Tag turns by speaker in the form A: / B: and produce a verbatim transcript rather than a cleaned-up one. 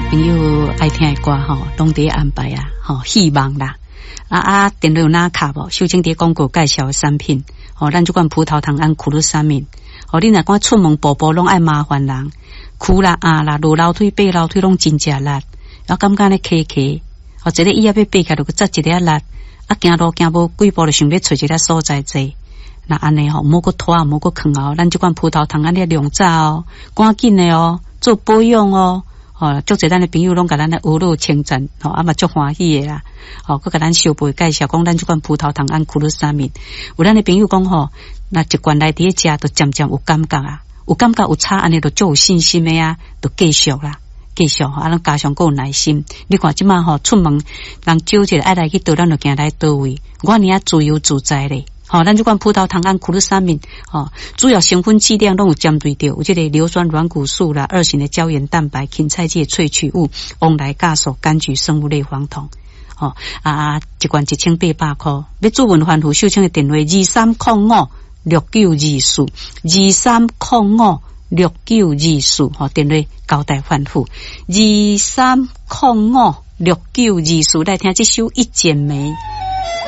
A: 朋友爱听的歌吼，拢伫安排啊，吼希望啦。啊啊，电话有哪卡无？秀清伫广告介绍的产品，吼，咱即款葡萄糖胺苦鲁沙敏，吼，你若讲出门步步拢爱麻烦人，哭啦啊啦，落楼梯爬楼梯拢真正力，啊感觉咧咳咳，吼，一个椅仔要爬起来就再一个力，啊行路行无几步就想要找一个所在坐。那安尼吼，莫个拖，莫个坑哦，咱即款葡萄糖胺咧量早哦，赶紧的哦，做保养哦。哦，足侪咱的朋友拢甲咱的鹅肉称赞，吼，啊嘛足欢喜的啦。吼，佮甲咱小辈介绍讲，咱即款葡萄糖胺苦鲁沙敏，有咱的朋友讲吼，那一罐来伫食，都渐渐有感觉啊，有感觉有差，安尼就足有信心的啊，就继续啦，继续吼，啊，咱加上够有耐心。你看即马吼出门，人招一个爱来去倒，咱就行来倒位，我呢啊自由自在咧。吼、哦，咱即款葡萄糖胺苦鲁沙敏，吼，主要成分剂量拢有针对着，有即个硫酸软骨素啦、二型的胶原蛋白、芹菜剂萃取物、翁来酵素、柑橘生物类黄酮，吼、哦、啊，一罐一千八百块。要主文番薯秀清的电话：二三零五六九二四，二三零五六九二四，吼，电话交代番薯：二三零五六九二四，来听这首《一剪梅》。